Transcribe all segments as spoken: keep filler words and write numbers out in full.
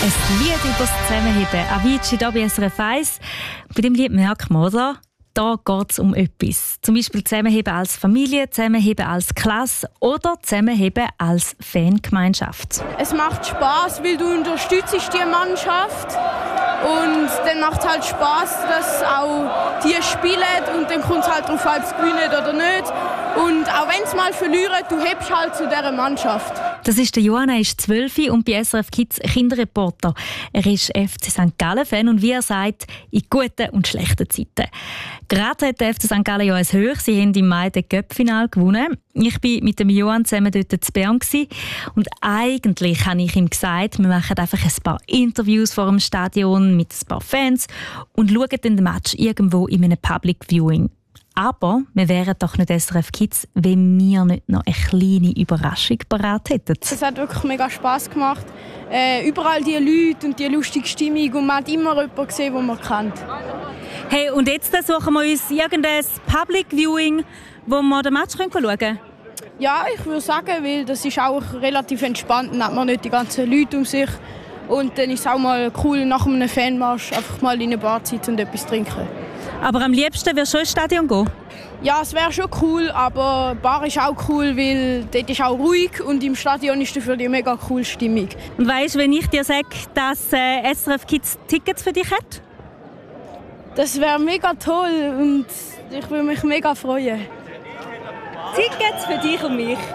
Ein Lied über das Zusammenheben. Avicii hier bei S R F eins. Bei dem Lied merkt man, oder? Da geht es um etwas. Zum Beispiel Zusammenheben als Familie, Zusammenheben als Klasse oder Zusammenheben als Fangemeinschaft. Es macht Spaß, weil du unterstützt die Mannschaft. Und dann macht es halt Spaß, dass auch die spielen und dann kommt es halt darauf an, ob sie gewinnen oder nicht. Und auch wenn sie mal verlieren, du hebst halt zu dieser Mannschaft. Das ist der Johann, er ist zwölf und bei S R F Kids Kinderreporter. Er ist F C Sankt Gallen-Fan und wie er sagt, in guten und schlechten Zeiten. Gerade hat der F C Sankt Gallen ja ein Hoch. Sie haben im Mai das Cup-Final gewonnen. Ich war mit dem Johann zusammen dort in Bern und eigentlich habe ich ihm gesagt, wir machen einfach ein paar Interviews vor dem Stadion mit ein paar Fans und schauen dann den Match irgendwo in einem Public Viewing. Aber wir wären doch nicht S R F Kids, wenn wir nicht noch eine kleine Überraschung parat hätten. Es hat wirklich mega Spass gemacht. Äh, überall die Leute und die lustige Stimmung und man hat immer jemanden gesehen, den man kennt. Hey, und jetzt suchen wir uns irgendein Public Viewing, wo wir den Match schauen können? Ja, ich würde sagen, weil das ist auch relativ entspannt. Dann hat man nicht die ganzen Leute um sich. Und dann ist es auch mal cool, nach einem Fanmarsch einfach mal in eine Bar zu sitzen und etwas trinken. Aber am liebsten wirst du schon ins Stadion gehen? Ja, es wäre schon cool, aber Bar ist auch cool, weil dort ist auch ruhig und im Stadion ist dafür die mega coole Stimmung. Und weisst du, wenn ich dir sage, dass äh, S R F Kids Tickets für dich hat? Das wäre mega toll und ich würde mich mega freuen. Tickets für dich und mich.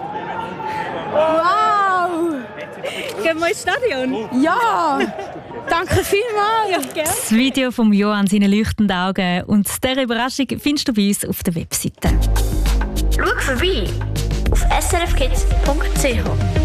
Wow! Gehen wir ins Stadion? Ja! Danke vielmals! Ja, das Video von Johann, seine leuchtenden Augen und diese Überraschung findest du bei uns auf der Webseite. Schau vorbei auf s r f kids punkt c h.